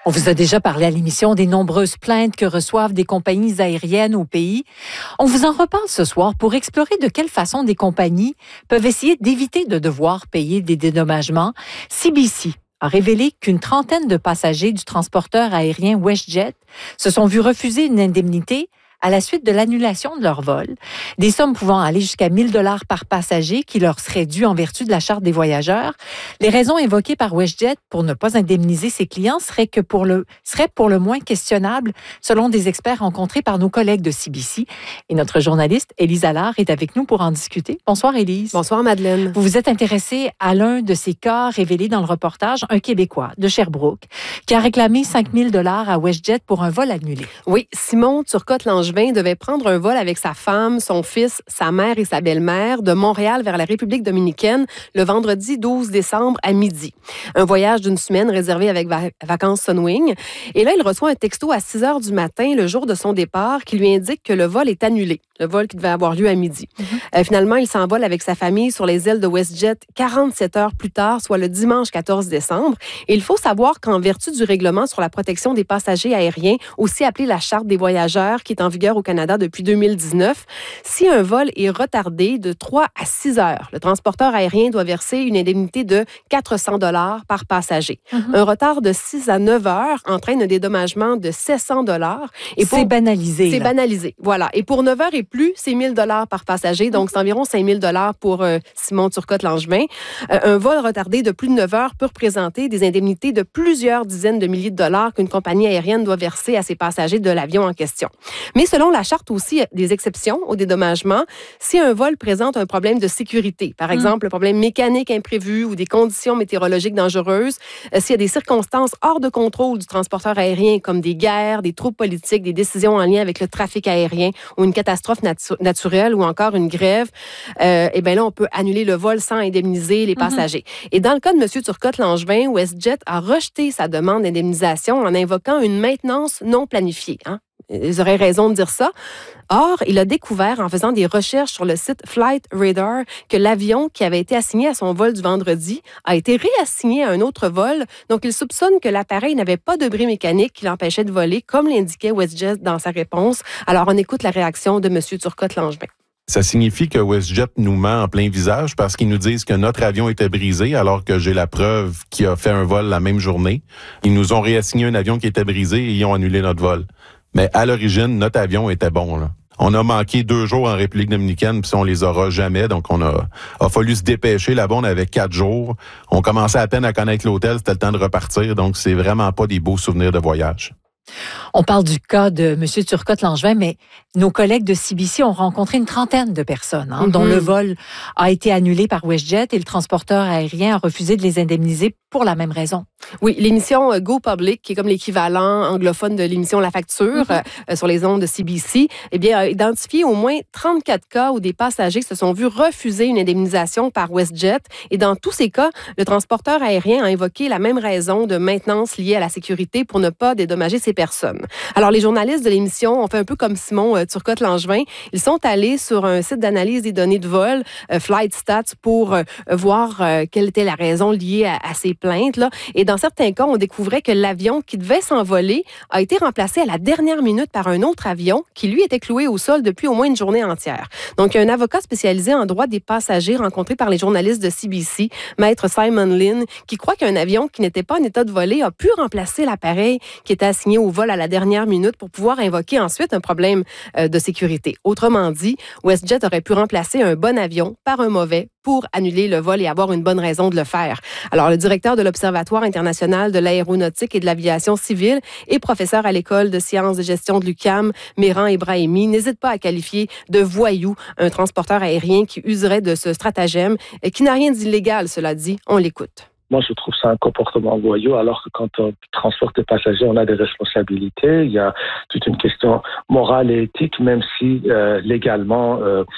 On vous a déjà parlé à l'émission des nombreuses plaintes que reçoivent des compagnies aériennes au pays. On vous en reparle ce soir pour explorer de quelle façon des compagnies peuvent essayer d'éviter de devoir payer des dédommagements. CBC a révélé qu'une trentaine de passagers du transporteur aérien WestJet se sont vus refuser une indemnité à la suite de l'annulation de leur vol. Des sommes pouvant aller jusqu'à 1 000 $ par passager qui leur seraient dues en vertu de la Charte des voyageurs. Les raisons évoquées par WestJet pour ne pas indemniser ses clients seraient pour le moins questionnables, selon des experts rencontrés par nos collègues de CBC. Et notre journaliste, Élise Allard, est avec nous pour en discuter. Bonsoir, Élise. Bonsoir, Madeleine. Vous vous êtes intéressée à l'un de ces cas révélés dans le reportage, un Québécois de Sherbrooke, qui a réclamé 5 000 $ à WestJet pour un vol annulé. Oui, Simon Turcotte-Langevin devait prendre un vol avec sa femme, son fils, sa mère et sa belle-mère de Montréal vers la République dominicaine le vendredi 12 décembre à midi. Un voyage d'une semaine réservé avec Vacances Sunwing. Et là, il reçoit un texto à 6 heures du matin, le jour de son départ, qui lui indique que le vol est annulé, le vol qui devait avoir lieu à midi. Finalement, il s'envole avec sa famille sur les ailes de WestJet 47 heures plus tard, soit le dimanche 14 décembre. Et il faut savoir qu'en vertu du règlement sur la protection des passagers aériens, aussi appelé la Charte des voyageurs, qui est en vigueur au Canada depuis 2019, si un vol est retardé de 3 à 6 heures, le transporteur aérien doit verser une indemnité de 400 $ par passager. Un retard de 6 à 9 heures entraîne un dédommagement de 700 $. C'est banalisé. C'est banalisé, voilà. Et pour 9 heures et plus, c'est 1 000 $ par passager, donc c'est environ 5 000 $ pour Simon Turcotte-Langevin. Un vol retardé de plus de 9 heures peut représenter des indemnités de plusieurs dizaines de milliers de dollars qu'une compagnie aérienne doit verser à ses passagers de l'avion en question. Mais selon la Charte aussi, des exceptions au dédommagement si un vol présente un problème de sécurité. Par exemple, un problème mécanique imprévu ou des conditions météorologiques dangereuses. S'il y a des circonstances hors de contrôle du transporteur aérien, comme des guerres, des troubles politiques, des décisions en lien avec le trafic aérien ou une catastrophe naturelle ou encore une grève, eh bien là, on peut annuler le vol sans indemniser les passagers. Et dans le cas de M. Turcotte-Langevin, WestJet a rejeté sa demande d'indemnisation en invoquant une maintenance non planifiée. Ils auraient raison de dire ça. Or, il a découvert en faisant des recherches sur le site Flight Radar que l'avion qui avait été assigné à son vol du vendredi a été réassigné à un autre vol. Donc, il soupçonne que l'appareil n'avait pas de bris mécanique qui l'empêchait de voler, comme l'indiquait WestJet dans sa réponse. Alors, on écoute la réaction de M. Turcotte-Langevin. Ça signifie que WestJet nous ment en plein visage parce qu'ils nous disent que notre avion était brisé alors que j'ai la preuve qu'il a fait un vol la même journée. Ils nous ont réassigné un avion qui était brisé et ils ont annulé notre vol. Mais à l'origine, notre avion était bon, là. On a manqué 2 jours en République dominicaine, puis on les aura jamais. Donc, a fallu se dépêcher. Là-bas, on avait 4 jours. On commençait à peine à connaître l'hôtel. C'était le temps de repartir. Donc, c'est vraiment pas des beaux souvenirs de voyage. On parle du cas de M. Turcotte-Langevin, mais nos collègues de CBC ont rencontré une trentaine de personnes dont le vol a été annulé par WestJet et le transporteur aérien a refusé de les indemniser pour la même raison. Oui, l'émission Go Public, qui est comme l'équivalent anglophone de l'émission La Facture sur les ondes de CBC, eh bien, a identifié au moins 34 cas où des passagers se sont vus refuser une indemnisation par WestJet. Et dans tous ces cas, le transporteur aérien a invoqué la même raison de maintenance liée à la sécurité pour ne pas dédommager ces personnes. Alors, les journalistes de l'émission ont fait un peu comme Simon Turcotte-Langevin. Ils sont allés sur un site d'analyse des données de vol, Flight Stats, pour voir quelle était la raison liée à ces plaintes-là. Et dans certains cas, on découvrait que l'avion qui devait s'envoler a été remplacé à la dernière minute par un autre avion qui, lui, était cloué au sol depuis au moins une journée entière. Donc, il y a un avocat spécialisé en droit des passagers rencontré par les journalistes de CBC, Maître Simon Lynn, qui croit qu'un avion qui n'était pas en état de voler a pu remplacer l'appareil qui était assigné au vol à la dernière minute pour pouvoir invoquer ensuite un problème de sécurité. Autrement dit, WestJet aurait pu remplacer un bon avion par un mauvais pour annuler le vol et avoir une bonne raison de le faire. Alors, le directeur de l'Observatoire international de l'aéronautique et de l'aviation civile et professeur à l'École de sciences de gestion de l'UQAM, Mehran Ebrahimi, n'hésite pas à qualifier de voyou un transporteur aérien qui userait de ce stratagème et qui n'a rien d'illégal, cela dit. On l'écoute. Moi, je trouve ça un comportement voyou, alors que quand on transporte des passagers, on a des responsabilités. Il y a toute une question morale et éthique, même si légalement,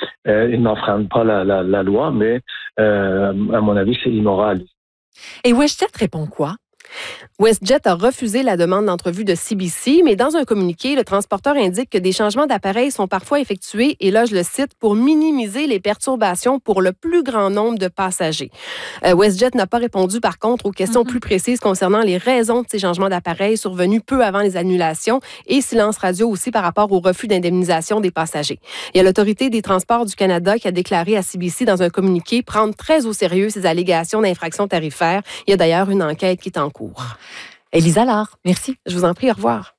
ils n'enfreignent pas la loi, mais à mon avis, c'est immoral. Et WestJet répond quoi? WestJet a refusé la demande d'entrevue de CBC, mais dans un communiqué, le transporteur indique que des changements d'appareils sont parfois effectués, et là, je le cite, pour minimiser les perturbations pour le plus grand nombre de passagers. WestJet n'a pas répondu, par contre, aux questions plus précises concernant les raisons de ces changements d'appareils survenus peu avant les annulations, et silence radio aussi par rapport au refus d'indemnisation des passagers. Il y a l'Autorité des transports du Canada qui a déclaré à CBC dans un communiqué prendre très au sérieux ces allégations d'infraction tarifaire. Il y a d'ailleurs une enquête qui est en cours. Élisa Lard, merci. Je vous en prie, au revoir.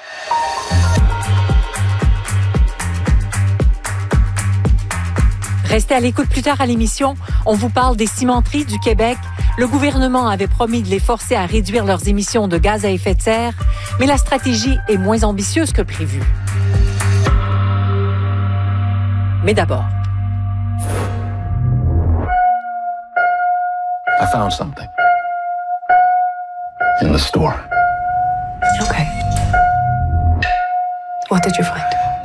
Restez à l'écoute plus tard à l'émission. On vous parle des cimenteries du Québec. Le gouvernement avait promis de les forcer à réduire leurs émissions de gaz à effet de serre, mais la stratégie est moins ambitieuse que prévu. Mais d'abord. I found something. In the store. Okay. What did you find?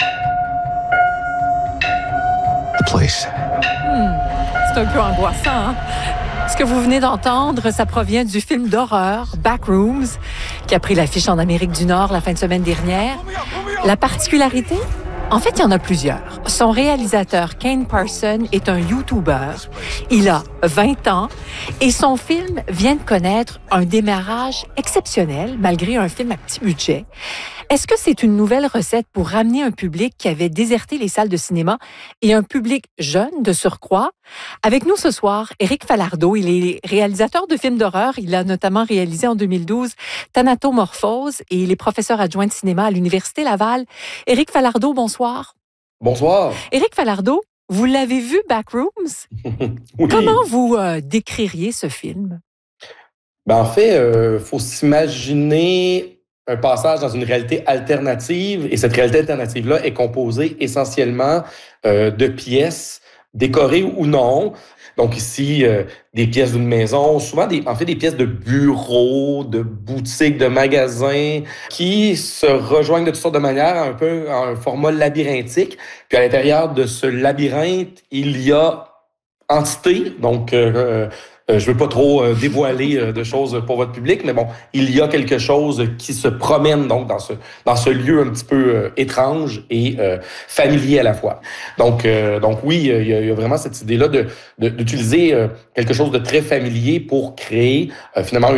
The place. C'est un peu angoissant, hein? Ce que vous venez d'entendre, ça provient du film d'horreur Backrooms, qui a pris l'affiche en Amérique du Nord la fin de semaine dernière. La particularité? En fait, il y en a plusieurs. Son réalisateur, Kane Parson, est un YouTuber. Il a 20 ans et son film vient de connaître un démarrage exceptionnel, malgré un film à petit budget. Est-ce que c'est une nouvelle recette pour ramener un public qui avait déserté les salles de cinéma et un public jeune de surcroît? Avec nous ce soir, Éric Falardeau. Il est réalisateur de films d'horreur. Il a notamment réalisé en 2012 Thanatomorphose et il est professeur adjoint de cinéma à l'Université Laval. Éric Falardeau, bonsoir. Bonsoir. Éric Falardeau, vous l'avez vu, Backrooms? Oui. Comment vous décririez ce film? En fait, faut s'imaginer un passage dans une réalité alternative, et cette réalité alternative-là est composée essentiellement de pièces décorées ou non. Donc ici, des pièces d'une maison, souvent des pièces de bureaux, de boutiques, de magasins, qui se rejoignent de toutes sortes de manières, un peu en un format labyrinthique. Puis à l'intérieur de ce labyrinthe, il y a entité, donc je veux pas trop dévoiler de choses pour votre public, mais bon, il y a quelque chose qui se promène donc dans ce lieu un petit peu étrange et familier à la fois. Donc oui, il y a vraiment cette idée-là d'utiliser quelque chose de très familier pour créer finalement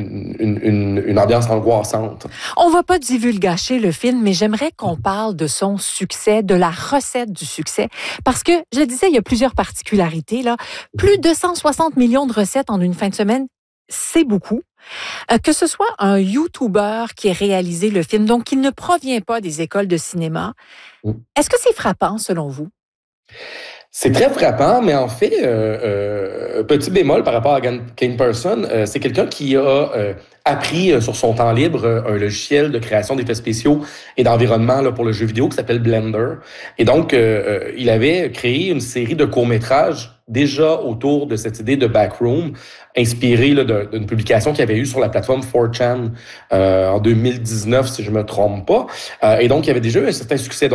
une ambiance angoissante. On va pas divulgacher le film, mais j'aimerais qu'on parle de son succès, de la recette du succès, parce que, je le disais, il y a plusieurs particularités, là. Plus de 160 millions de recettes en une fin de semaine, c'est beaucoup. Que ce soit un YouTuber qui ait réalisé le film, donc qui ne provient pas des écoles de cinéma, est-ce que c'est frappant selon vous? C'est très frappant, mais en fait, petit bémol par rapport à Kane Parson, c'est quelqu'un qui a appris sur son temps libre un logiciel de création d'effets spéciaux et d'environnement là, pour le jeu vidéo qui s'appelle Blender. Et donc, il avait créé une série de courts-métrages déjà autour de cette idée de Backroom, inspirée là, d'une publication qu'il y avait eu sur la plateforme 4chan en 2019, si je me trompe pas. Et donc, il y avait déjà eu un certain succès.